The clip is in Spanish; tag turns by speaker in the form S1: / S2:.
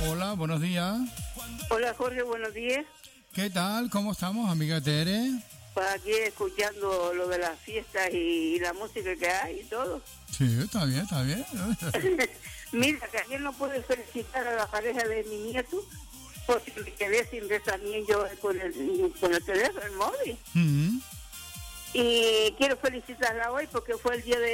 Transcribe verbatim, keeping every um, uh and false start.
S1: Hola, buenos días.
S2: Hola Jorge, buenos días.
S1: ¿Qué tal? ¿Cómo estamos, amiga Tere?
S2: Pues aquí escuchando lo de las fiestas y, y la música que hay y todo.
S1: Sí, está bien, está bien.
S2: Mira, que ayer no pude felicitar a la pareja de mi nieto porque me quedé sin ver también yo con el, con el teléfono, el móvil.
S1: Mm.
S2: Y quiero felicitarla hoy porque fue el día de